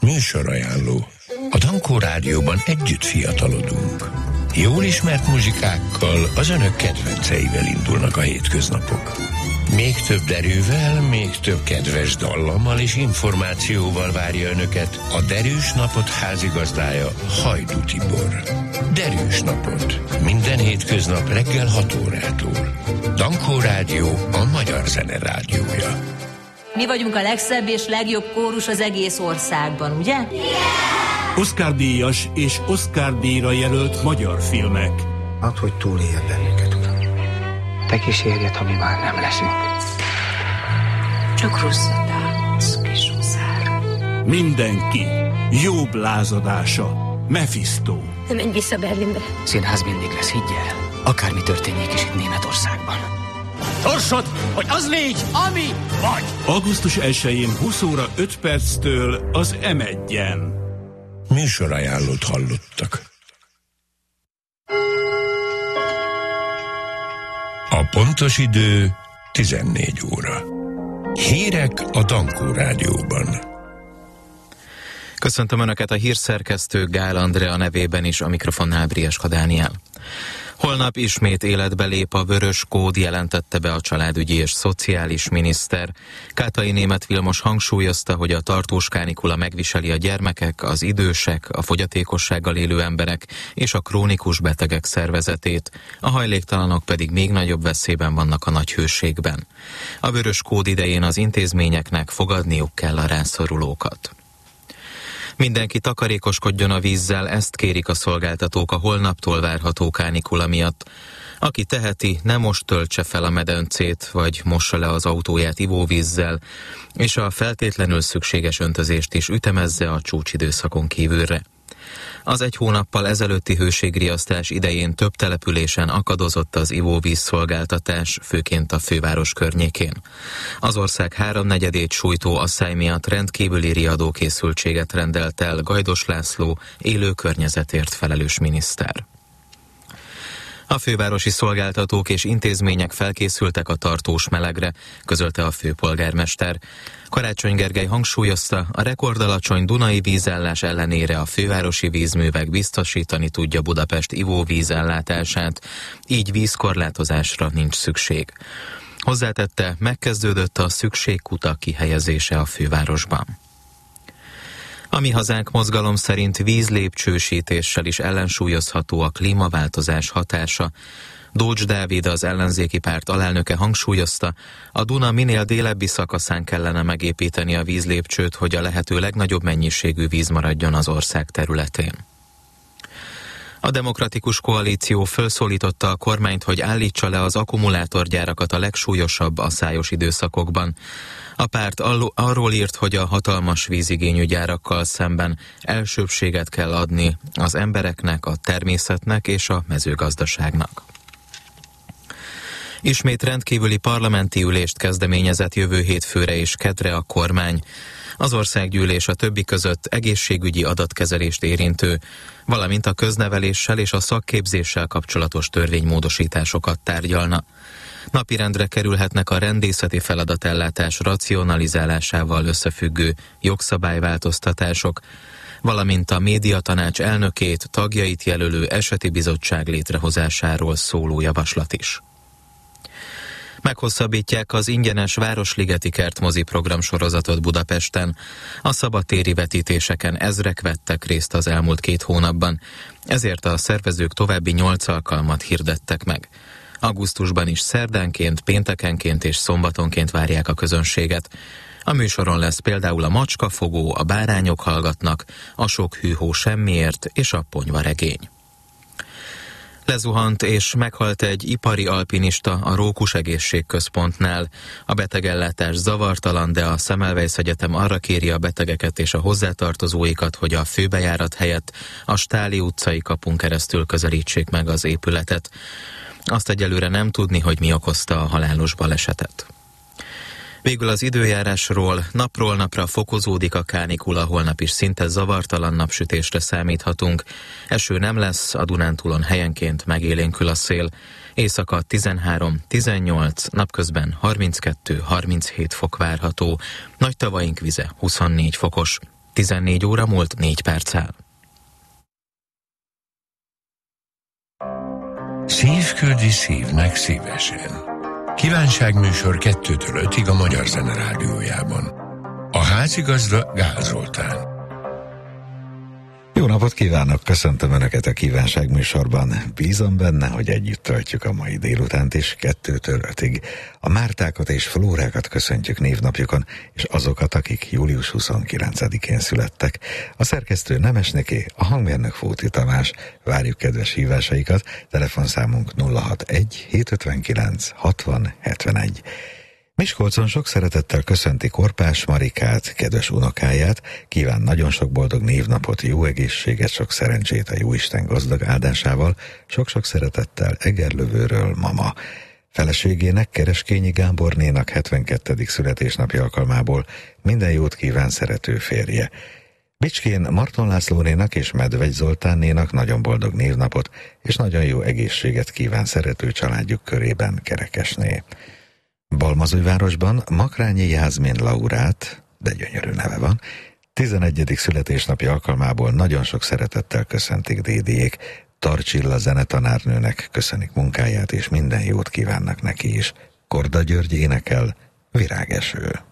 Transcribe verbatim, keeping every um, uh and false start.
Műsorajánló. A Dankó Rádióban együtt fiatalodunk. Jól ismert muzsikákkal, az önök kedvenceivel indulnak a hétköznapok. Még több derűvel, még több kedves dallammal és információval várja önöket a Derűs Napot házigazdája, Hajdú Tibor. Derűs Napot. Minden hétköznap reggel hat órától. Dankó Rádió, a magyar zene rádiója. Mi vagyunk a legszebb és legjobb kórus az egész országban, ugye? Yeah! Oscar-díjas és Oscar-díjra jelölt magyar filmek. Add, hogy túlélje bennünket, uram. Te kísérjed, ha mi már nem leszünk. Csak rosszat álmodsz, kis huszár. Mindenki. Jobb lázadása. Mephisto. Nem menj vissza Berlinbe. Színház mindig lesz, higgyel. Akármi történjék is itt Németországban. Sorsod, hogy az légy, ami vagy. augusztus elsején húsz óra öt perctől az em egyen. Műsorajánlót hallottak. A pontos idő tizennégy óra. Hírek a Dankó Rádióban. Köszöntöm Önöket, a hírszerkesztő Gál Andrea nevében is, a mikrofonnál Brieska Dániel. Holnap ismét életbe lép a vörös kód, jelentette be a családügyi és szociális miniszter. Kátai Németh Vilmos hangsúlyozta, hogy a tartós kánikula megviseli a gyermekek, az idősek, a fogyatékossággal élő emberek és a krónikus betegek szervezetét, a hajléktalanok pedig még nagyobb veszélyben vannak a nagy hőségben. A vörös kód idején az intézményeknek fogadniuk kell a rászorulókat. Mindenki takarékoskodjon a vízzel, ezt kérik a szolgáltatók a holnaptól várható kánikula miatt. Aki teheti, ne most töltse fel a medencét, vagy mossa le az autóját ivóvízzel, és a feltétlenül szükséges öntözést is ütemezze a csúcsidőszakon kívülre. Az egy hónappal ezelőtti hőségriasztás idején több településen akadozott az ivóvíz szolgáltatás, főként a főváros környékén. Az ország háromnegyedét sújtó asszály miatt rendkívüli riadókészültséget rendelt el Gajdos László, élő környezetért felelős miniszter. A fővárosi szolgáltatók és intézmények felkészültek a tartós melegre, közölte a főpolgármester. Karácsony Gergely hangsúlyozta, a rekordalacsony dunai vízállás ellenére a fővárosi vízművek biztosítani tudja Budapest ivóvíz ellátását, így vízkorlátozásra nincs szükség. Hozzátette, megkezdődött a szükségkutak kihelyezése a fővárosban. A Mi Hazánk mozgalom szerint vízlépcsősítéssel is ellensúlyozható a klímaváltozás hatása. Dócs Dávid, az ellenzéki párt alelnöke hangsúlyozta, a Duna minél délebbi szakaszán kellene megépíteni a vízlépcsőt, hogy a lehető legnagyobb mennyiségű víz maradjon az ország területén. A Demokratikus Koalíció felszólította a kormányt, hogy állítsa le az akkumulátorgyárakat a legsúlyosabb asszályos időszakokban. A párt arról írt, hogy a hatalmas vízigényű gyárakkal szemben elsőbbséget kell adni az embereknek, a természetnek és a mezőgazdaságnak. Ismét rendkívüli parlamenti ülést kezdeményezett jövő hétfőre és kedre a kormány. Az országgyűlés a többi között egészségügyi adatkezelést érintő, valamint a közneveléssel és a szakképzéssel kapcsolatos törvénymódosításokat tárgyalna. Napirendre kerülhetnek a rendészeti feladatellátás racionalizálásával összefüggő jogszabályváltoztatások, valamint a médiatanács elnökét, tagjait jelölő eseti bizottság létrehozásáról szóló javaslat is. Meghosszabbítják az ingyenes Városligeti Kertmozi program sorozatot Budapesten. A szabadtéri vetítéseken ezrek vettek részt az elmúlt két hónapban, ezért a szervezők további nyolc alkalmat hirdettek meg. Augusztusban is szerdánként, péntekenként és szombatonként várják a közönséget. A műsoron lesz például a Macskafogó, a Bárányok hallgatnak, a Sok hűhó semmiért és a Ponyvaregény. Lezuhant és meghalt egy ipari alpinista a Rókus Egészségközpontnál. A betegellátás zavartalan, de a Semmelweis Egyetem arra kéri a betegeket és a hozzátartozóikat, hogy a főbejárat helyett a Stáli utcai kapun keresztül közelítsék meg az épületet. Azt egyelőre nem tudni, hogy mi okozta a halálos balesetet. Végül az időjárásról: napról napra fokozódik a kánikula, holnap is szinte zavartalan napsütésre számíthatunk. Eső nem lesz, a Dunántúlon helyenként megélénkül a szél. Éjszaka tizenhárom tizennyolc, napközben harminckettő harminchét fok várható, nagy tavaink vize huszonnégy fokos. tizennégy óra múlt négy perccel. Szív küldi szívnek szívesen. Kívánságműsor kettőtől ötig a Magyar Zene Rádiójában. A házigazda Gál Zoltán. Jó napot kívánok, köszöntöm Önöket a Kívánság műsorban. Bízom benne, hogy együtt töltjük a mai délutánt is kettőtől ötig. A Mártákat és Flórákat köszöntjük névnapjukon, és azokat, akik július huszonkilencedikén születtek. A szerkesztő Nemesneké, a hangmérnök Fóti Tamás. Várjuk kedves hívásaikat, telefonszámunk nulla hatvanegy hétszázötvenkilenc hatvan hetvenegy. Miskolcon sok szeretettel köszönti Korpás Marikát, kedves unokáját, kíván nagyon sok boldog névnapot, jó egészséget, sok szerencsét a Jóisten gazdag áldásával, sok-sok szeretettel Egerlövőről mama. Feleségének, Kereskényi Gábornénak hetvenkettedik születésnapja alkalmából minden jót kíván szerető férje. Bicskén Marton Lászlónénak és Medvegy Zoltánnénak nagyon boldog névnapot, és nagyon jó egészséget kíván szerető családjuk körében Kerekesné. Balmazújvárosban Makrányi Jászmin Laurát, de gyönyörű neve van, tizenegyedik születésnapja alkalmából nagyon sok szeretettel köszöntik dédiék. Tarcsilla zenetanárnőnek köszönik munkáját, és minden jót kívánnak neki is. Korda György énekel, Virágeső.